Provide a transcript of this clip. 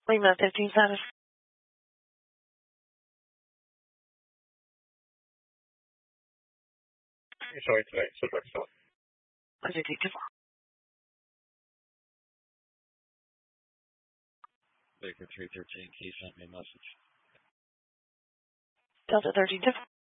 Lima 15 status. Showing today, Silver Excellent. Baker 313, Key sent me a message. Delta 13 different.